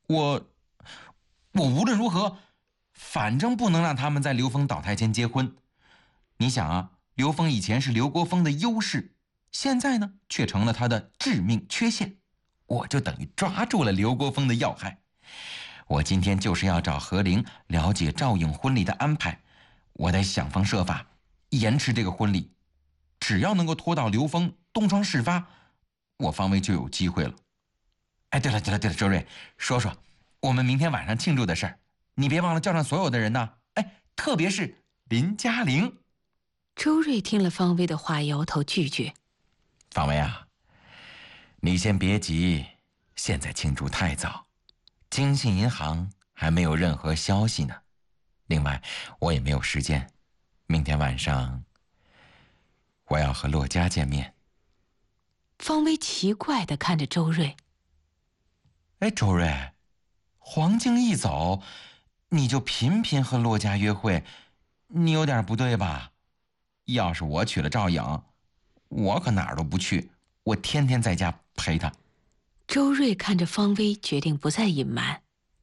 我无论如何，反正不能让他们在刘峰倒台前结婚。你想啊，刘峰以前是刘国峰的优势，现在呢却成了他的致命缺陷，我就等于抓住了刘国峰的要害。我今天就是要找何玲了解赵颖婚礼的安排，我得想方设法延迟这个婚礼。只要能够拖到刘峰东窗事发，我方威就有机会了。哎，对了，周瑞，说说我们明天晚上庆祝的事儿，你别忘了叫上所有的人呢。哎，特别是林嘉玲。 周瑞听了方威的话，摇头拒绝。 方威啊，你先别急，现在庆祝太早，京信银行还没有任何消息呢。另外，我也没有时间，明天晚上我要和骆家见面。 方威奇怪地看着周瑞。 哎，周瑞，黄静一走，你就频频和骆家约会，你有点不对吧？要是我娶了赵颖，我可哪儿都不去，我天天在家陪她。 周瑞看着方威，决定不再隐瞒。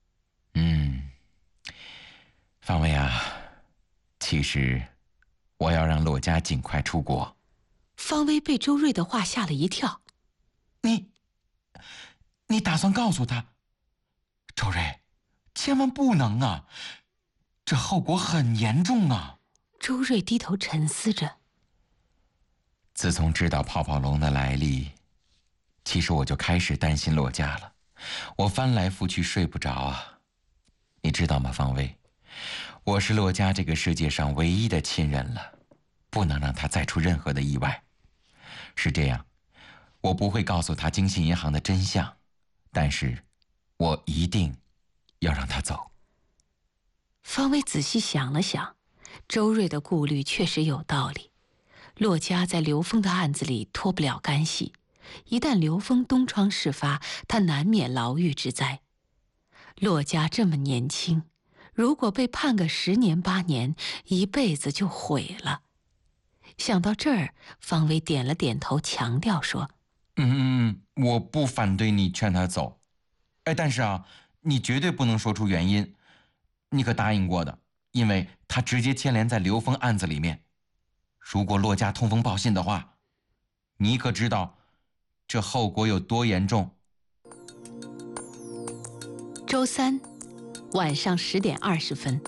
方威啊，其实我要让骆家尽快出国。 方威被周瑞的话吓了一跳。 你打算告诉他？周瑞，千万不能啊，这后果很严重啊。 周瑞低头沉思着。 自从知道泡泡龙的来历，其实我就开始担心骆家了，我翻来覆去睡不着啊。你知道吗，方威，我是骆家这个世界上唯一的亲人了，不能让他再出任何的意外。是这样，我不会告诉他京信银行的真相，但是我一定要让他走。 方威仔细想了想，周瑞的顾虑确实有道理。骆家在刘峰的案子里脱不了干系，一旦刘峰东窗事发，他难免牢狱之灾。骆家这么年轻，如果被判个10年8年，一辈子就毁了。想到这儿，方威点了点头，强调说： 我不反对你劝他走，哎，但是啊，你绝对不能说出原因，你可答应过的，因为他直接牵连在刘峰案子里面。如果骆家通风报信的话，你可知道这后果有多严重？ 周三晚上10点20分，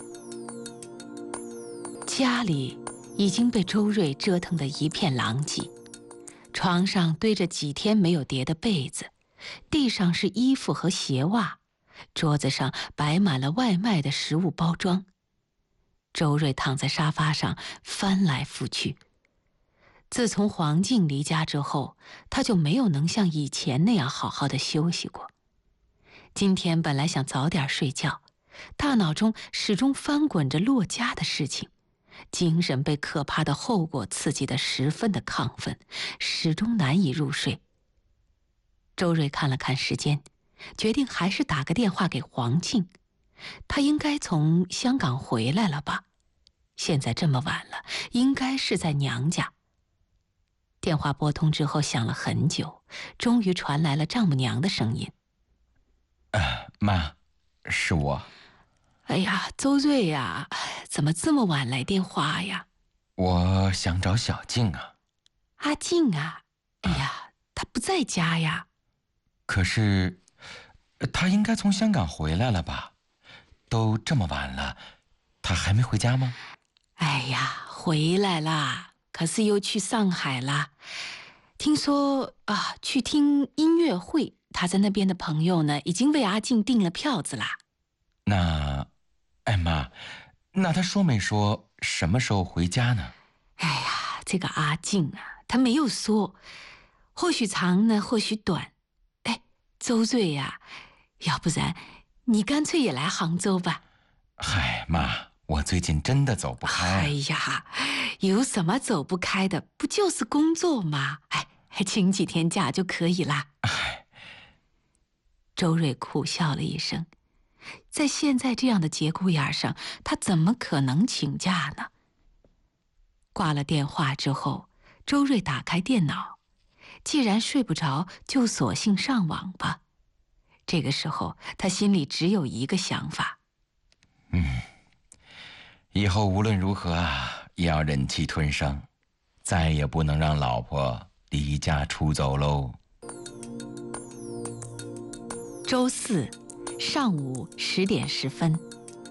家里已经被周瑞折腾得一片狼藉。床上堆着几天没有叠的被子，地上是衣服和鞋袜，桌子上摆满了外卖的食物包装。周瑞躺在沙发上翻来覆去。自从黄静离家之后，他就没有能像以前那样好好的休息过。今天本来想早点睡觉，大脑中始终翻滚着骆家的事情，精神被可怕的后果刺激得十分的亢奋，始终难以入睡。周瑞看了看时间，决定还是打个电话给黄静。他应该从香港回来了吧？现在这么晚了，应该是在娘家。电话拨通之后响了很久，终于传来了丈母娘的声音： 妈，是我。 哎呀，周瑞呀，怎么这么晚来电话呀？ 我想找小静啊。 阿静啊？哎呀，她不在家呀。 可是她应该从香港回来了吧？都这么晚了，她还没回家吗？ 哎呀，回来啦，可是又去上海啦。听说啊，去听音乐会，她在那边的朋友呢，已经为阿静订了票子啦。 哎妈，那她说没说什么时候回家呢？ 哎呀，这个阿静啊，她没有说，或许长呢，或许短。哎，周瑞呀，要不然你干脆也来杭州吧。 嗨，妈，我最近真的走不开。 哎呀，有什么走不开的？不就是工作吗？哎，请几天假就可以啦。周瑞苦笑了一声，在现在这样的节骨眼上，他怎么可能请假呢？挂了电话之后，周瑞打开电脑，既然睡不着，就索性上网吧。 这个时候，他心里只有一个想法： 以后无论如何啊，也要忍气吞声，再也不能让老婆离家出走喽。 周四上午10:10，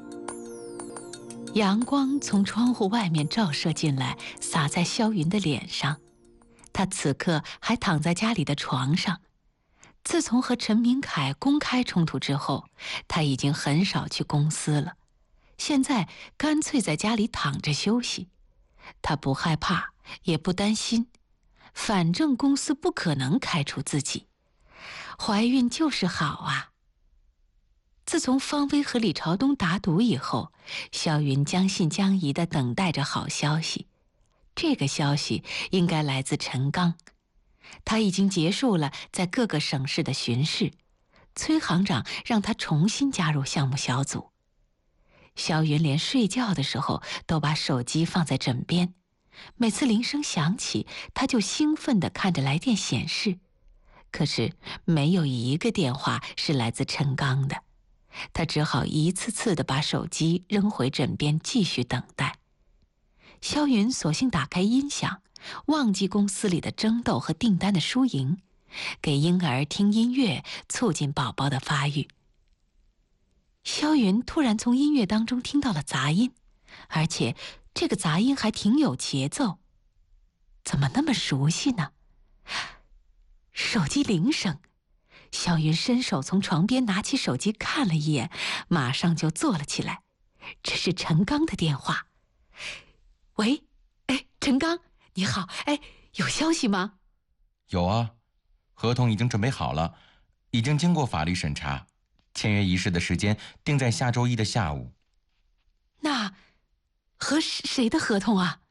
阳光从窗户外面照射进来，洒在萧云的脸上。他此刻还躺在家里的床上。自从和陈明凯公开冲突之后，他已经很少去公司了，现在干脆在家里躺着休息。他不害怕，也不担心，反正公司不可能开除自己。怀孕就是好啊。自从方薇和李朝东打赌以后，萧云将信将疑地等待着好消息。这个消息应该来自陈刚，他已经结束了在各个省市的巡视，崔行长让他重新加入项目小组。萧云连睡觉的时候都把手机放在枕边，每次铃声响起，他就兴奋地看着来电显示，可是没有一个电话是来自陈刚的。他只好一次次地把手机扔回枕边，继续等待。萧云索性打开音响，忘记公司里的争斗和订单的输赢，给婴儿听音乐，促进宝宝的发育。萧云突然从音乐当中听到了杂音，而且这个杂音还挺有节奏，怎么那么熟悉呢？手机铃声，萧云伸手从床边拿起手机看了一眼，马上就坐了起来。这是陈刚的电话。喂，陈刚，你好，有消息吗？ 有啊，合同已经准备好了，已经经过法律审查，签约仪式的时间定在下周一的下午。 那和谁的合同啊？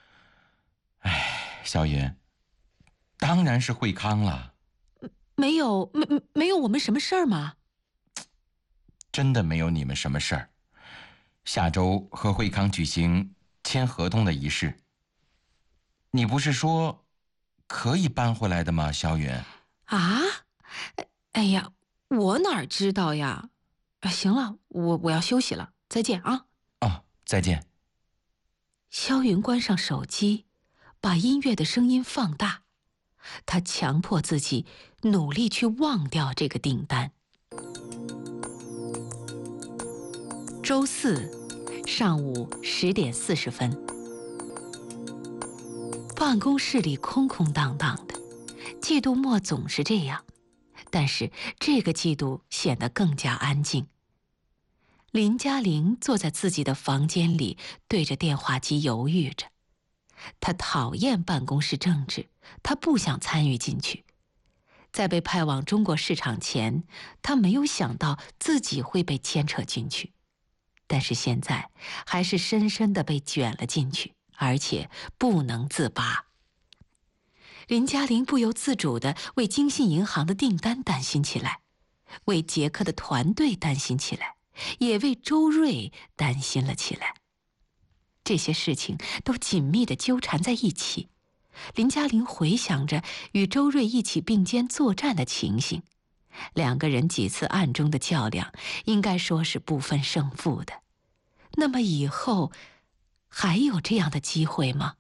萧云，当然是惠康了。 没有我们什么事儿吗？ 真的没有你们什么事儿。下周和惠康举行签合同的仪式。你不是说可以搬回来的吗，萧云？ 啊？哎呀，我哪知道呀？行了，我要休息了，再见啊。 哦，再见。 萧云关上手机，把音乐的声音放大，他强迫自己努力去忘掉这个订单。周四上午10:40，办公室里空空荡荡的。季度末总是这样，但是这个季度显得更加安静。林嘉玲坐在自己的房间里，对着电话机犹豫着。她讨厌办公室政治，她不想参与进去。在被派往中国市场前，她没有想到自己会被牵扯进去，但是现在还是深深地被卷了进去，而且不能自拔。林嘉玲不由自主地为京信银行的订单担心起来，为杰克的团队担心起来，也为周瑞担心了起来。这些事情都紧密地纠缠在一起。林嘉玲回想着与周瑞一起并肩作战的情形，两个人几次暗中的较量，应该说是不分胜负的。那么以后还有这样的机会吗？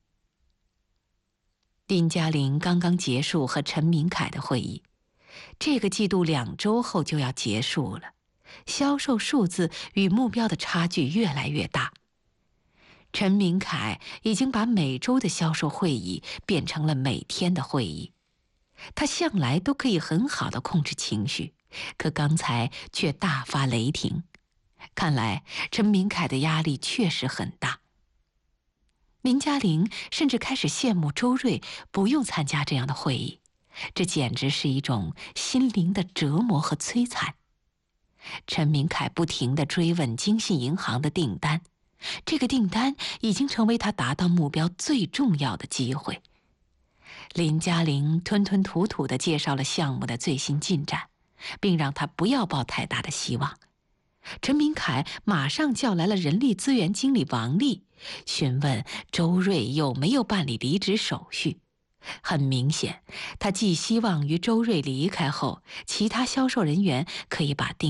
林嘉玲刚刚结束和陈明凯的会议，这个季度2周后就要结束了，销售数字与目标的差距越来越大。陈明凯已经把每周的销售会议变成了每天的会议。他向来都可以很好地控制情绪，可刚才却大发雷霆。看来陈明凯的压力确实很大。林嘉玲甚至开始羡慕周瑞不用参加这样的会议，这简直是一种心灵的折磨和摧残。陈明凯不停地追问京信银行的订单，这个订单已经成为他达到目标最重要的机会。林嘉玲吞吞吐吐地介绍了项目的最新进展，并让他不要抱太大的希望。陈明凯马上叫来了人力资源经理王丽，询问周瑞有没有办理离职手续。 很明显，他寄希望于周瑞离开后，其他销售人员可以把订